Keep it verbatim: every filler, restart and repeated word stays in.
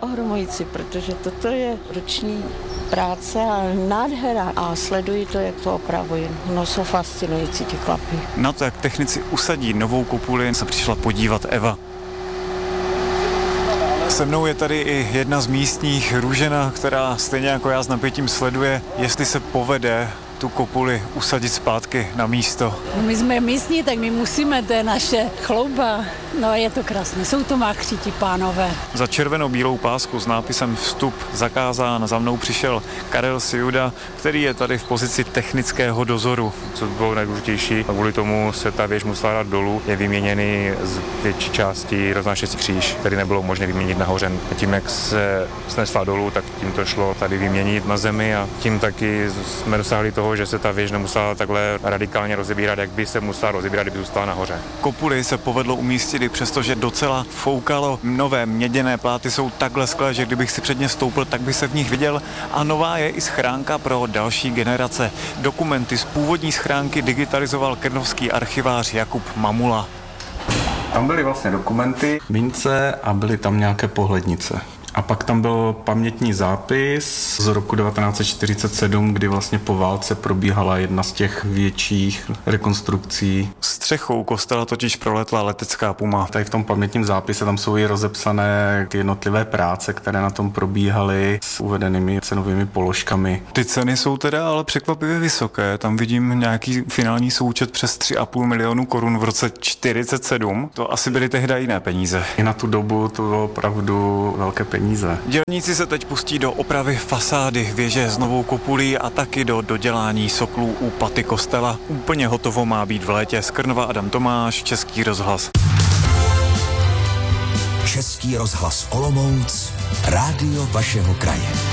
ohromující, protože toto je ruční práce a nádhera a sleduji to, jak to opravují. No, jsou fascinující ti chlapi. Na to, jak technici usadí novou kopuli, se přišla podívat Eva. Se mnou je tady i jedna z místních, Růžena, která stejně jako já s napětím sleduje, jestli se povede tu kopuli usadit zpátky na místo. My jsme místní, tak my musíme, to je naše chlouba. No, je to krásné, jsou to máchři ti pánové. Za červenou-bílou pásku s nápisem Vstup zakázán za mnou přišel Karel Siuda, který je tady v pozici technického dozoru. Co bylo nejdůležitější, a kvůli tomu se ta věž musela dát dolů, je vyměněný z větší části roznášecí kříž, který nebylo možné vyměnit nahoře. A tím, jak se snesla dolů, tak tím to šlo tady vyměnit na zemi a tím taky jsme dosáhli toho, že se ta věž nemusela takhle radikálně rozebírat, jak by se musela rozebírat, kdyby zůstala nahoře. Kopuli se povedlo umístit, přestože docela foukalo. Nové měděné pláty jsou takhle skvělé, že kdybych si před ně stoupil, tak by se v nich viděl. A nová je i schránka pro další generace. Dokumenty z původní schránky digitalizoval krnovský archivář Jakub Mamula. Tam byly vlastně dokumenty, mince a byly tam nějaké pohlednice. A pak tam byl pamětní zápis z roku devatenáct set čtyřicet sedm, kdy vlastně po válce probíhala jedna z těch větších rekonstrukcí. Střechou kostela totiž proletla letecká Puma. Tady v tom pamětním zápise tam jsou i rozepsané ty jednotlivé práce, které na tom probíhaly s uvedenými cenovými položkami. Ty ceny jsou teda ale překvapivě vysoké. Tam vidím nějaký finální součet přes tři a půl milionu korun v roce čtyřicet sedm. To asi byly tehdy jiné peníze. I na tu dobu to bylo opravdu velké peníze. Dělníci se teď pustí do opravy fasády věže s novou kopulí a taky do dodělání soklů u paty kostela. Úplně hotovo má být v létě. Z Krnova Adam Tomáš, Český rozhlas. Český rozhlas Olomouc, rádio vašeho kraje.